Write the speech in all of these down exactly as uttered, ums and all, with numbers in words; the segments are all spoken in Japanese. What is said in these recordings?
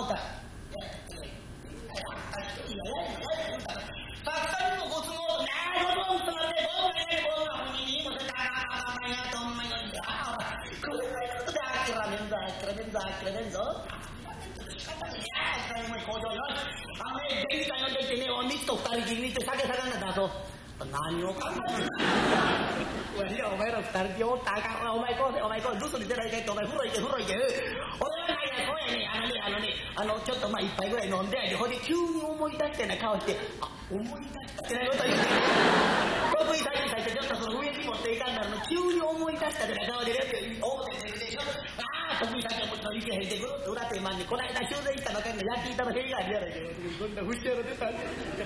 思ったらたくさんのご都合とねえごとんとなってどうかねこんなふうにいいことだなあやと思いのにあこれないことで諦めんぞ諦めんぞ諦めんぞ仕方ねえや工場よあのね電気さん呼んできてねおみつと二人きりにして酒酒んな出そう何を考えてんのわしらお前ら二人でおったらあかんお前こうせお前こうずっと出てないかいってお前風呂行け風呂行け俺はないやそうやねあのねあのねあのちょっとまあ一杯ぐらい飲んでやでほんで急に思い出してな顔してあ思い出したってなこと言うて得意先にさしてちょっとその上に持っていかんなるの急に思い出したってな顔でね思って出るでしょああ得意先はもちろん行けへんでぐるっと裏手間にこないだ修繕行ったばかりの焼き板の塀があるやないけどこんな節やろ出たんだ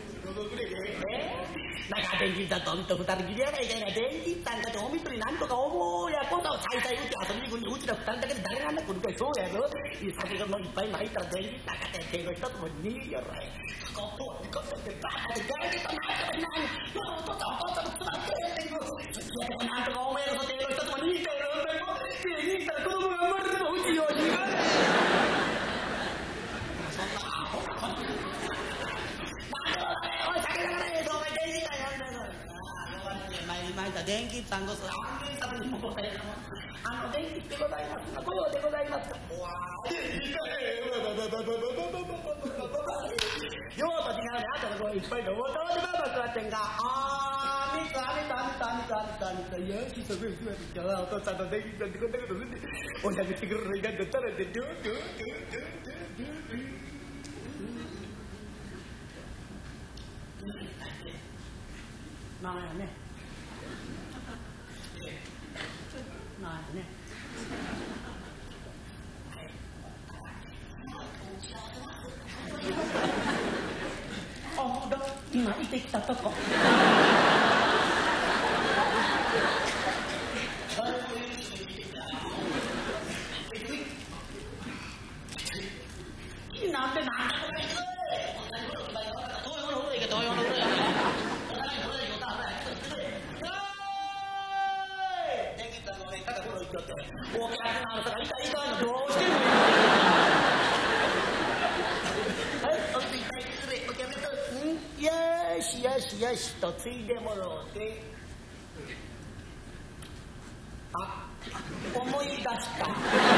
なんか電気さんとおみと二人きりやないかいな電気さんかっておみとになんとか思うやこそ再々うち遊びに行くにうちら二人だけで誰があんな来るかいそうやろ酒がもういっぱい入ったら電気さんかって手の一つも逃げよらいここにこってバーって電気さんなんとか何お父さんお父さんつまってやっていくなんとか思えると手の一つも逃げてやる逃げたら子供が生まれるのうちようにそんなアホなこと前田電気さんごす安全策にもございますあの電気でございますがご用でございますかわあ電気かねようと違うねあとの声いっぱいでおとうでばば座ってんがあーみつあみつあみつあみつあみつあみつよしそこへ座って今日はお父さんと電気さんってこんなことすんでおしゃべってくるのいかんとったらってドゥドゥドゥドゥドゥドゥまあねまあねあだ今いてきたとこなんでなんでお客さんあるから痛い痛いのどうしてんのはいおついたい失礼お客さんよしよしよしとついでもろうてあ思い出した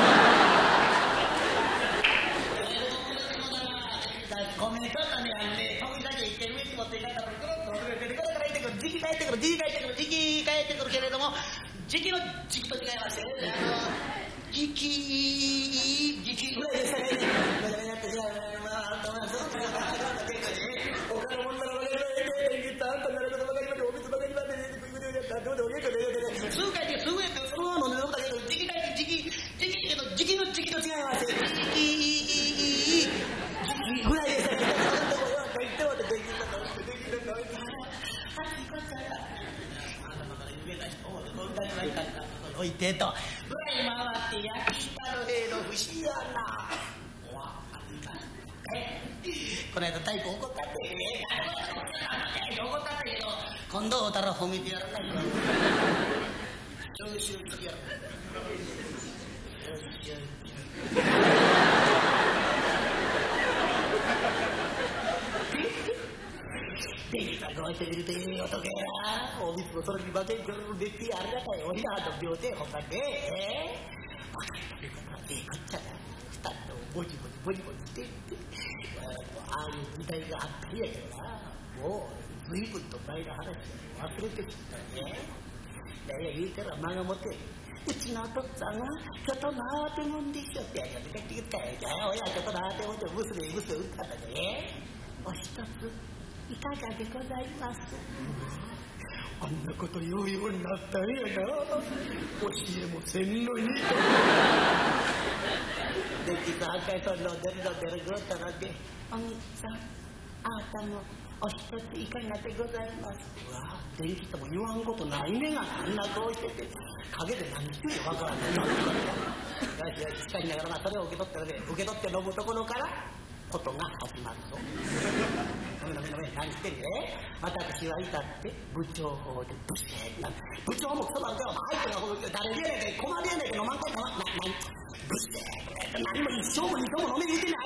ごめんちょっとねあのね飛びだけ行ってる上に持っていかれたらくるっと遅れてこれから行ってくる時期帰ってくる時期帰ってくる時期帰ってくるけれども時期の時期と違いましてあの時期時期ぐらいでしたねガチャガチャってじゃあまあその結構ねお金もんなら分かりませんね電気たんとなること分かりませんお水分かりませんねどうでもいいけどすぐ帰ってすぐやってそのまま飲んでるんだけど時期帰って時期時期けど時期の時期と違いまして時期ぐらいでしたね言ってもって電気たんと電気たんとあっこっちゃったおいてとぐらい回って焼き板の塀の節やなこの間太鼓怒ったって怒ったんだけど今度おたら褒めてやらないか調子をつけやる電気さんこうしてみるとええ男やなお水もそれに負けんけど出てありがたいおひなの病手ほんまねえ若い食べ方はええこっちゃな二人ともボジボジボジボジしてってああいう時代があったりやけどなもう随分と前の話忘れてきたねいやいや言うたら間が持てうちのお父っつぁんはちょっとなーってもんでしょってやって帰ってきたやんかおやちょっとなーってもんで娘娘打ったんだねお一ついかがでございます、うん、あんなこと言うようになったんやな教えもせんのにできた赤いと飲んでる飲んでるぐっと飲んでおみさんあなたもお一ついかがでございますうわ電気とも言わんことないねがあんな顔してて陰で何してるよわからんねよしよししかしながらなそれを受け取ってね受け取って飲むところからことが始まるぞごめんごめんごめん何してるね私はいたって部長法でブシーッ部長もそばんか入ってる誰でやねんか困りやねんか飲まんかいかなななブシーッ何も一生も二生も飲め言うてない